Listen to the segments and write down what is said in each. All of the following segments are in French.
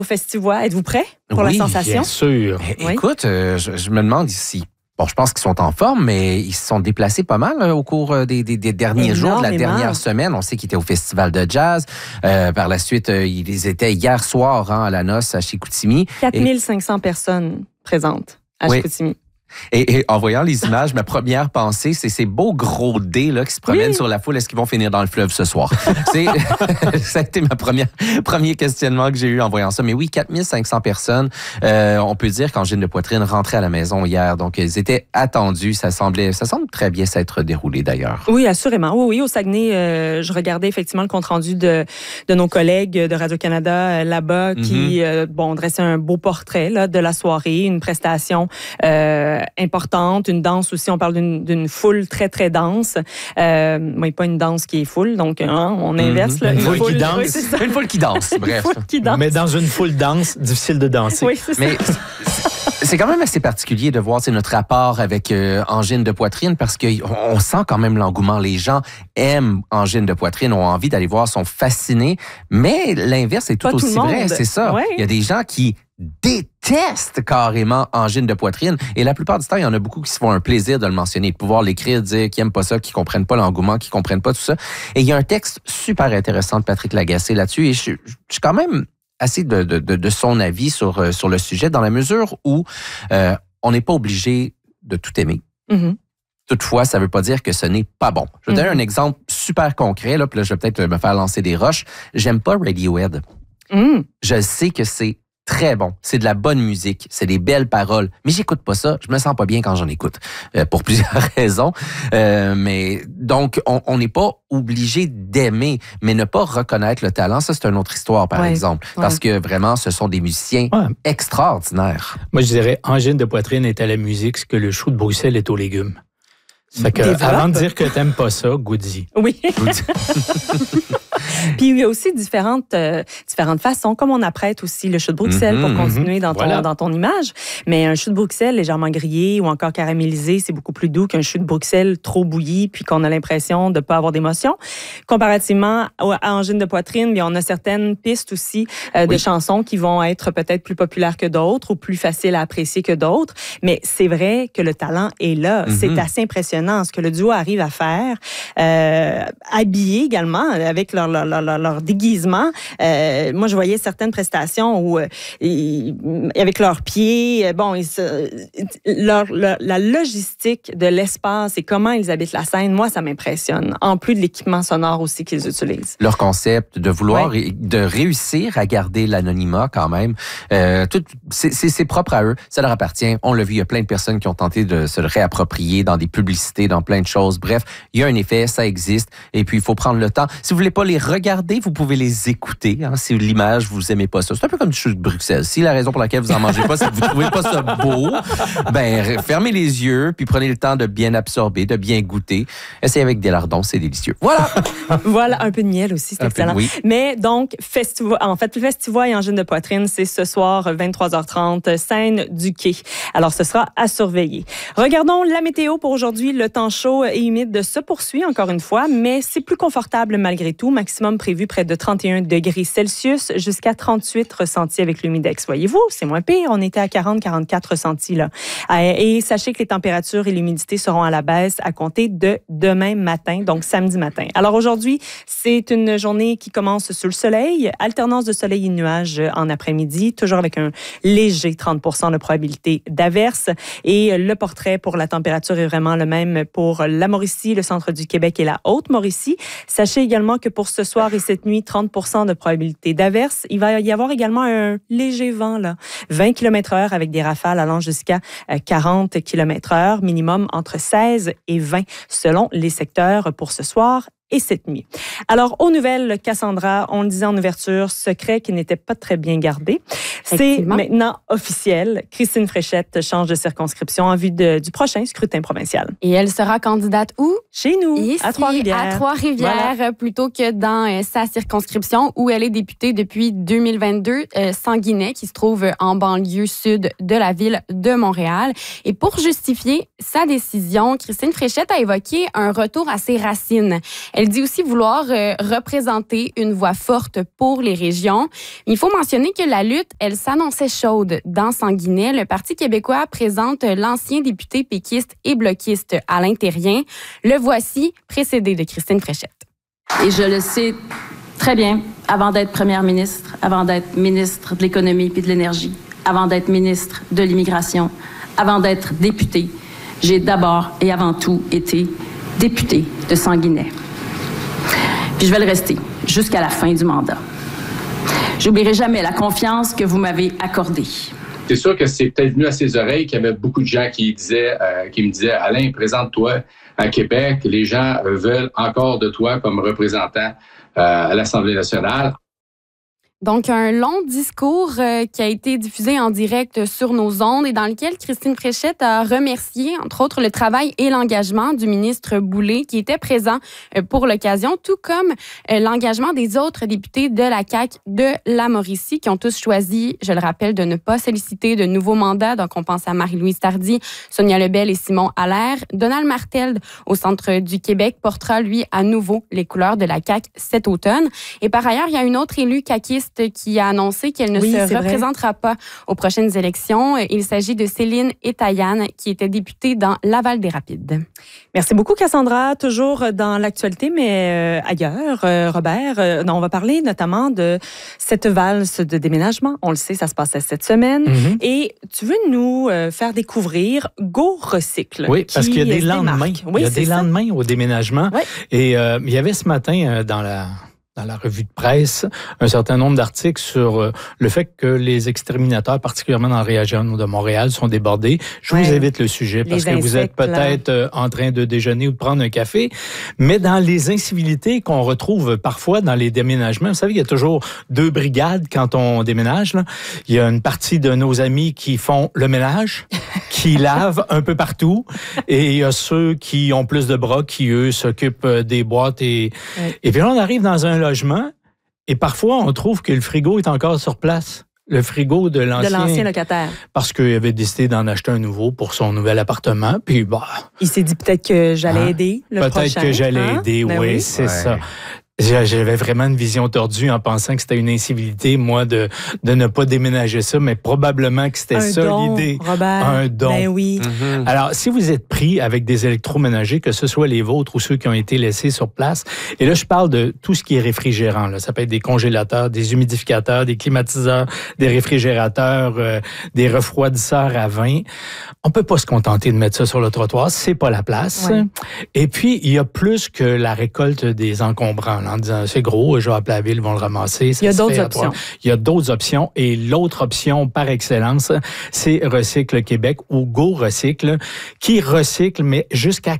Festivois. Êtes-vous prêts pour la sensation? Bien sûr. Oui. Écoute, je me demande ici. Bon, je pense qu'ils sont en forme, mais ils se sont déplacés pas mal au cours des derniers jours, de la dernière semaine. On sait qu'ils étaient au Festival de jazz. Par la suite, ils étaient hier soir à la noce à Chicoutimi. 4500 personnes présentes à Chicoutimi. Et en voyant les images, ma première pensée, c'est ces beaux gros dés là, qui se promènent sur la foule. Est-ce qu'ils vont finir dans le fleuve ce soir? Ça a été premier questionnement que j'ai eu en voyant ça. Mais oui, 4500 personnes. On peut dire qu'Angine de Poitrine rentrait à la maison hier. Donc, ils étaient attendus. Ça semble très bien s'être déroulé d'ailleurs. Oui, assurément. Oui, au Saguenay, je regardais effectivement le compte-rendu de nos collègues de Radio-Canada là-bas qui dressaient un beau portrait là, de la soirée, une prestation importante, une danse aussi, on parle d'une foule très, très dense. Oui, pas une danse qui est foule, donc on inverse. Là, une foule qui danse. Oui, une foule qui danse, bref. Mais dans une foule dense, difficile de danser. Oui, c'est ça. Mais c'est quand même assez particulier de voir notre rapport avec Angine de Poitrine parce qu'on sent quand même l'engouement. Les gens aiment Angine de Poitrine, ont envie d'aller voir, sont fascinés. Mais l'inverse est tout aussi vrai, c'est ça. Ouais. Il y a des gens qui détestent carrément Angine de Poitrine. Et la plupart du temps, il y en a beaucoup qui se font un plaisir de le mentionner, de pouvoir l'écrire, dire qu'ils n'aiment pas ça, qu'ils ne comprennent pas l'engouement, qu'ils ne comprennent pas tout ça. Et il y a un texte super intéressant de Patrick Lagacé là-dessus. Et je suis quand même assez de son avis sur le sujet, dans la mesure où on n'est pas obligé de tout aimer. Mm-hmm. Toutefois, ça ne veut pas dire que ce n'est pas bon. Je vais donner un exemple super concret, là, puis là, je vais peut-être me faire lancer des roches. J'aime pas Radiohead. Je sais que c'est très bon. C'est de la bonne musique. C'est des belles paroles. Mais j'écoute pas ça. Je me sens pas bien quand j'en écoute. Pour plusieurs raisons. Mais donc, on n'est pas obligé d'aimer, mais ne pas reconnaître le talent, ça, c'est une autre histoire, par exemple. Parce que vraiment, ce sont des musiciens extraordinaires. Moi, je dirais, Angine de Poitrine est à la musique ce que le chou de Bruxelles est aux légumes. Ça fait que, avant de dire que t'aimes pas ça, goûte-y. Oui. Puis il y a aussi différentes façons, comme on apprête aussi le chou de Bruxelles pour continuer dans ton image. Mais un chou de Bruxelles légèrement grillé ou encore caramélisé, c'est beaucoup plus doux qu'un chou de Bruxelles trop bouilli puis qu'on a l'impression de ne pas avoir d'émotion. Comparativement à Angine de Poitrine, bien, on a certaines pistes aussi de chansons qui vont être peut-être plus populaires que d'autres ou plus faciles à apprécier que d'autres. Mais c'est vrai que le talent est là. C'est assez impressionnant ce que le duo arrive à faire. Habillés également avec leur déguisement. Moi, je voyais certaines prestations où, avec leurs pieds, la logistique de l'espace et comment ils habitent la scène, moi, ça m'impressionne. En plus de l'équipement sonore aussi qu'ils utilisent. Leur concept de vouloir et de réussir à garder l'anonymat quand même, c'est propre à eux. Ça leur appartient. On l'a vu, il y a plein de personnes qui ont tenté de se le réapproprier dans des publicités, dans plein de choses. Bref, il y a un effet, ça existe. Et puis, il faut prendre le temps. Si vous voulez pas les regarder, vous pouvez les écouter. Si l'image, vous aimez pas ça. C'est un peu comme du chou de Bruxelles. Si la raison pour laquelle vous en mangez pas, c'est que vous trouvez pas ça beau, fermez les yeux, puis prenez le temps de bien absorber, de bien goûter. Essayez avec des lardons, c'est délicieux. Voilà! Voilà, un peu de miel aussi, c'est excellent. Oui. Mais donc, le Festivois et Angine de Poitrine, c'est ce soir, 23h30, scène du Quai. Alors, ce sera à surveiller. Regardons la météo pour aujourd'hui. Le temps chaud et humide se poursuit encore une fois, mais c'est plus confortable malgré tout. Maximum prévu près de 31 degrés Celsius jusqu'à 38 ressentis avec l'humidex. Voyez-vous, c'est moins pire. On était à 40-44 ressentis là. Et sachez que les températures et l'humidité seront à la baisse à compter de demain matin, donc samedi matin. Alors aujourd'hui, c'est une journée qui commence sous le soleil, alternance de soleil et nuages en après-midi, toujours avec un léger 30% de probabilité d'averse. Et le portrait pour la température est vraiment le même pour la Mauricie, le centre du Québec et la Haute-Mauricie. Sachez également que pour ce soir et cette nuit, 30% de probabilité d'averse. Il va y avoir également un léger vent, 20 km/h avec des rafales allant jusqu'à 40 km/h, minimum entre 16 et 20 selon les secteurs pour ce soir et cette nuit. Alors, aux nouvelles, Cassandra, on le disait en ouverture, secret qui n'était pas très bien gardé. C'est maintenant officiel. Christine Fréchette change de circonscription en vue du prochain scrutin provincial. Et elle sera candidate où? Chez nous, ici, à Trois-Rivières. À Trois-Rivières, voilà. Plutôt que dans sa circonscription où elle est députée depuis 2022, Sanguinet, qui se trouve en banlieue sud de la ville de Montréal. Et pour justifier sa décision, Christine Fréchette a évoqué un retour à ses racines. Elle dit aussi vouloir représenter une voix forte pour les régions. Il faut mentionner que la lutte, elle s'annonçait chaude dans Sanguinet. Le Parti québécois présente l'ancien député péquiste et bloquiste Alain Thérien. Le voici, précédé de Christine Fréchette. Et je le sais très bien, avant d'être première ministre, avant d'être ministre de l'Économie puis de l'Énergie, avant d'être ministre de l'Immigration, avant d'être députée, j'ai d'abord et avant tout été députée de Sanguinet. Puis je vais le rester jusqu'à la fin du mandat. J'oublierai jamais la confiance que vous m'avez accordée. C'est sûr que c'est peut-être venu à ses oreilles qu'il y avait beaucoup de gens qui me disaient « Alain, présente-toi à Québec. Les gens veulent encore de toi comme représentant à l'Assemblée nationale. » Donc, un long discours qui a été diffusé en direct sur nos ondes et dans lequel Christine Fréchette a remercié, entre autres, le travail et l'engagement du ministre Boulay qui était présent pour l'occasion, tout comme l'engagement des autres députés de la CAQ de la Mauricie qui ont tous choisi, je le rappelle, de ne pas solliciter de nouveaux mandats. Donc, on pense à Marie-Louise Tardy, Sonia Lebel et Simon Allaire. Donald Martel, au Centre du Québec, portera, lui, à nouveau les couleurs de la CAQ cet automne. Et par ailleurs, il y a une autre élue caquiste qui a annoncé qu'elle ne se représentera pas aux prochaines élections. Il s'agit de Céline Etayan, qui était députée dans Laval-des-Rapides. Merci beaucoup, Cassandra. Toujours dans l'actualité, mais ailleurs. Robert, on va parler notamment de cette valse de déménagement. On le sait, ça se passait cette semaine. Mm-hmm. Et tu veux nous faire découvrir Go Recycle. Oui, parce qu'il y a des lendemains. Oui, il y a des lendemains au déménagement. Oui. Et il y avait ce matin dans la revue de presse, un certain nombre d'articles sur le fait que les exterminateurs, particulièrement dans la région de Montréal, sont débordés. Je vous évite le sujet parce que vous êtes peut-être en train de déjeuner ou de prendre un café. Mais dans les incivilités qu'on retrouve parfois dans les déménagements, vous savez, il y a toujours 2 brigades quand on déménage. Là. Il y a une partie de nos amis qui font le ménage, qui lavent un peu partout. Et il y a ceux qui ont plus de bras, qui, eux, s'occupent des boîtes. Et puis là, on arrive dans un logement et parfois, on trouve que le frigo est encore sur place. Le frigo de l'ancien locataire. Parce qu'il avait décidé d'en acheter un nouveau pour son nouvel appartement. Puis, il s'est dit peut-être que j'allais aider le prochain. Peut-être que j'allais aider, oui, c'est ça. J'avais vraiment une vision tordue en pensant que c'était une incivilité, moi, de ne pas déménager ça, mais probablement que c'était l'idée. Robert. Un don. Ben oui. Mm-hmm. Alors, si vous êtes pris avec des électroménagers, que ce soit les vôtres ou ceux qui ont été laissés sur place, et là, je parle de tout ce qui est réfrigérant. Là. Ça peut être des congélateurs, des humidificateurs, des climatiseurs, des réfrigérateurs, des refroidisseurs à vin. On peut pas se contenter de mettre ça sur le trottoir. C'est pas la place. Ouais. Et puis, il y a plus que la récolte des encombrants. Là, en disant, c'est gros, je vais appeler la ville, ils vont le ramasser. Il y a d'autres options. Il y a d'autres options. Et l'autre option par excellence, c'est Recycle Québec ou Go Recycle, qui recycle, mais jusqu'à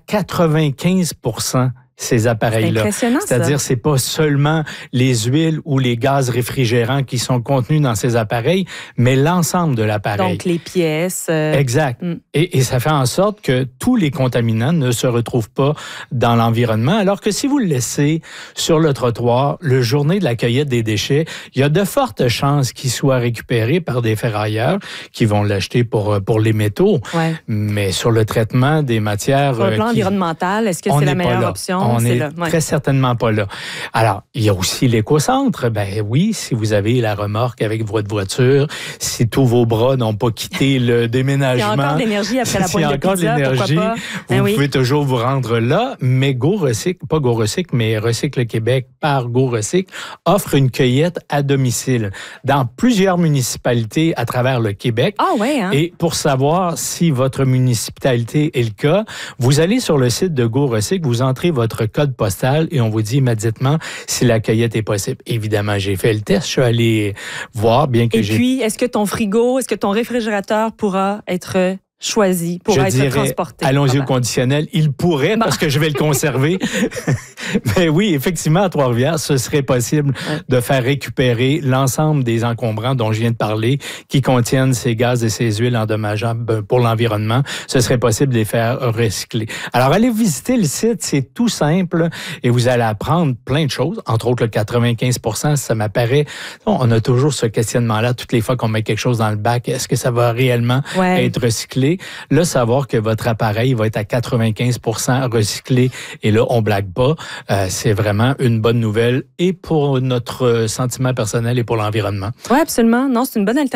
95% ces appareils-là. C'est impressionnant, c'est-à-dire, c'est pas seulement les huiles ou les gaz réfrigérants qui sont contenus dans ces appareils, mais l'ensemble de l'appareil. Donc, les pièces. Exact. Et ça fait en sorte que tous les contaminants ne se retrouvent pas dans l'environnement, alors que si vous le laissez sur le trottoir, le journée de la cueillette des déchets, il y a de fortes chances qu'il soit récupéré par des ferrailleurs qui vont l'acheter pour les métaux. Ouais. Mais sur le traitement des matières... Sur le plan environnemental, est-ce que c'est la meilleure option? On n'est très certainement pas là. Alors, il y a aussi l'écocentre. Ben oui, si vous avez la remorque avec votre voiture, si tous vos bras n'ont pas quitté le déménagement... Il y a encore de l'énergie après la pointe de pizza, pourquoi pas? Vous pouvez toujours vous rendre là, mais Go Recycle, pas Go Recycle, mais Recycle Québec par Go Recycle, offre une cueillette à domicile dans plusieurs municipalités à travers le Québec. Ah ouais, hein? Et pour savoir si votre municipalité est le cas, vous allez sur le site de Go Recycle, vous entrez votre code postal et on vous dit immédiatement si la cueillette est possible. Évidemment, j'ai fait le test, je suis allé voir, bien que j'ai... Et puis, est-ce que ton frigo, est-ce que ton réfrigérateur pourra être choisi pour être transporté? Allons-y au conditionnel. Il pourrait, parce que je vais le conserver. Mais oui, effectivement, à Trois-Rivières, ce serait possible de faire récupérer l'ensemble des encombrants dont je viens de parler, qui contiennent ces gaz et ces huiles endommageables pour l'environnement. Ce serait possible de les faire recycler. Alors, allez visiter le site, c'est tout simple et vous allez apprendre plein de choses. Entre autres, le 95%, ça m'apparaît... On a toujours ce questionnement-là toutes les fois qu'on met quelque chose dans le bac. Est-ce que ça va réellement être recyclé? recyclé. Là, savoir que votre appareil va être à 95% recyclé et là, on blague pas, c'est vraiment une bonne nouvelle et pour notre sentiment personnel et pour l'environnement. Oui, absolument. Non, c'est une bonne alternative.